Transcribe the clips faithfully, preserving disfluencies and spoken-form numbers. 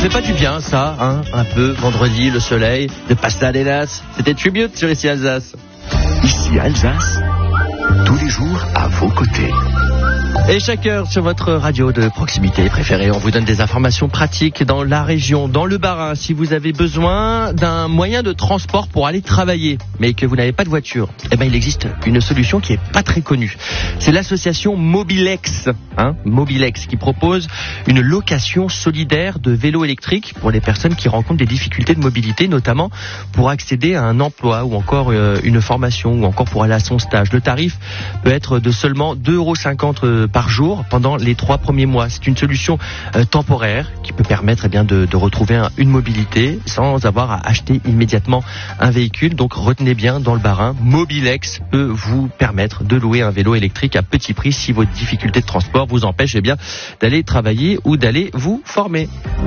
fait pas du bien, ça, hein, un peu, vendredi, le soleil, de Pastadelas. C'était Tribute sur Ici Alsace. Ici Alsace, tous les jours à vos côtés. Et chaque heure sur votre radio de proximité préférée, on vous donne des informations pratiques dans la région, dans le Bas-Rhin. Si vous avez besoin d'un moyen de transport pour aller travailler, mais que vous n'avez pas de voiture, eh ben il existe une solution qui est pas très connue. C'est l'association Mobilex, hein, Mobilex, qui propose une location solidaire de vélos électriques pour les personnes qui rencontrent des difficultés de mobilité, notamment pour accéder à un emploi ou encore euh, une formation ou encore pour aller à son stage. Le tarif peut être de seulement deux euros cinquante par jour pendant les trois premiers mois. C'est une solution euh, temporaire qui peut permettre eh bien, de, de retrouver un, une mobilité sans avoir à acheter immédiatement un véhicule. Donc retenez bien, dans le Bas-Rhin, Mobilex peut vous permettre de louer un vélo électrique à petit prix si votre difficulté de transport vous empêche eh bien, d'aller travailler ou d'aller vous former.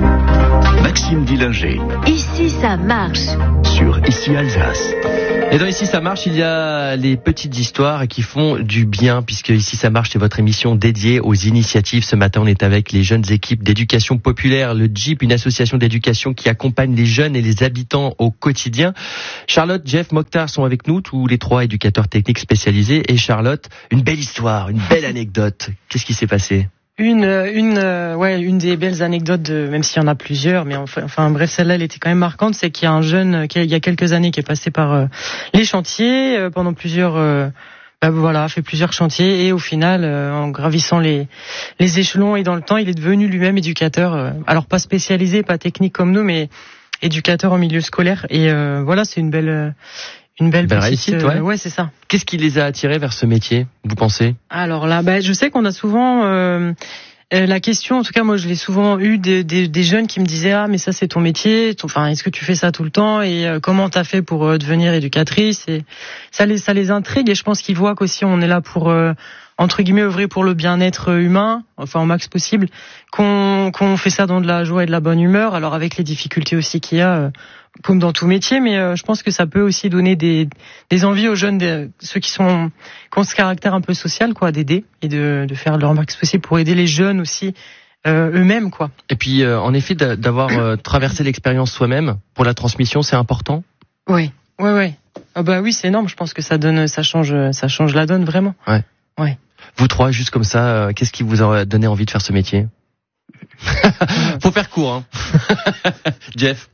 Maxime Dillinger. Ici ça marche. Sur Ici Alsace. Et dans Ici ça marche, il y a les petites histoires qui font du bien, puisque Ici ça marche, c'est votre émission dédiée aux initiatives. Ce matin, on est avec les jeunes équipes d'éducation populaire, le J I P, une association d'éducation qui accompagne les jeunes et les habitants au quotidien. Charlotte, Jeff, Mokhtar sont avec nous, tous les trois éducateurs techniques spécialisés. Et Charlotte, une belle histoire, une belle anecdote. Qu'est-ce qui s'est passé ? Une, une, euh, ouais, une des belles anecdotes, de, même s'il y en a plusieurs, mais enfin, enfin, bref, celle-là, elle était quand même marquante, c'est qu'il y a un jeune, qui, il y a quelques années, qui est passé par euh, les chantiers euh, pendant plusieurs, euh, bah, voilà, fait plusieurs chantiers, et au final, euh, en gravissant les, les échelons et dans le temps, il est devenu lui-même éducateur, euh, alors pas spécialisé, pas technique comme nous, mais éducateur en milieu scolaire. Et euh, voilà, c'est une belle. Euh, Une belle, belle petite, réussite, ouais. Euh, ouais, c'est ça. Qu'est-ce qui les a attirés vers ce métier, vous pensez ? Alors là, bah, je sais qu'on a souvent euh, euh, la question, en tout cas moi je l'ai souvent eu des, des, des jeunes qui me disaient ah mais ça c'est ton métier, ton, enfin est-ce que tu fais ça tout le temps et euh, comment t'as fait pour euh, devenir éducatrice, et ça les ça les intrigue, et je pense qu'ils voient qu'aussi on est là pour euh, entre guillemets œuvrer pour le bien-être humain, enfin au max possible, qu'on qu'on fait ça dans de la joie et de la bonne humeur, alors avec les difficultés aussi qu'il y a. Euh, comme dans tout métier, mais euh, je pense que ça peut aussi donner des, des envies aux jeunes, des, ceux qui sont qui ont ce caractère un peu social, quoi, d'aider et de, de faire leur max possible pour aider les jeunes aussi euh, eux-mêmes, quoi. Et puis, euh, en effet, d'avoir euh, traversé l'expérience soi-même pour la transmission, c'est important. Oui, oui, oui. Ah bah oui, c'est énorme. Je pense que ça donne, ça change, ça change la donne vraiment. Ouais. Ouais. Vous trois, juste comme ça, euh, qu'est-ce qui vous a donné envie de faire ce métier ? Faut faire court, hein. Jeff.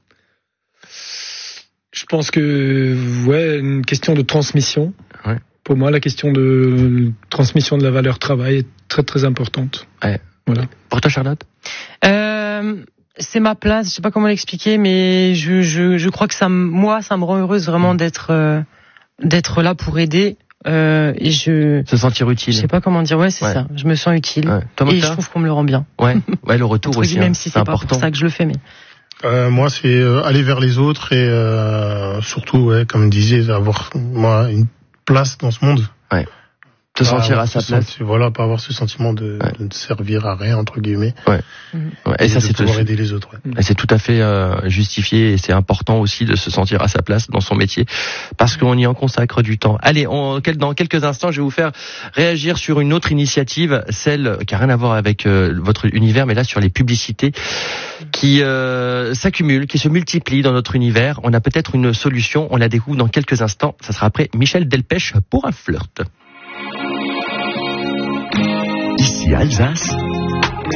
Je pense que, ouais, une question de transmission. Ouais. Pour moi, la question de transmission de la valeur travail est très très importante. Ouais. Voilà. Pour toi, Charlotte ? euh, C'est ma place. Je sais pas comment l'expliquer, mais je je je crois que ça, moi, ça me rend heureuse vraiment d'être euh, d'être là pour aider. Euh, et je se sentir utile. Je sais pas comment dire. Ouais, c'est ouais. ça. Je me sens utile. Ouais. Toi, et je trouve qu'on me le rend bien. Ouais. Ouais, le retour aussi. Même hein, si c'est, c'est pas pour ça que je le fais, mais. Euh, moi, c'est euh, aller vers les autres et euh, surtout, ouais, comme disait, avoir moi une place dans ce monde. Ouais. Se sentir à sa place. Senti, voilà, pas avoir ce sentiment de, ouais. de ne servir à rien entre guillemets. Ouais. Mmh. ouais. Et, et ça, de c'est pouvoir tout, aider les autres. Ouais. Et c'est tout à fait euh, justifié, et c'est important aussi de se sentir à sa place dans son métier, parce qu'on y en consacre du temps. Allez, on, dans quelques instants, je vais vous faire réagir sur une autre initiative, celle qui a rien à voir avec euh, votre univers, mais là sur les publicités qui euh, s'accumulent, qui se multiplient dans notre univers. On a peut-être une solution, on la découvre dans quelques instants. Ça sera après Michel Delpech pour un flirt. Ici Alsace.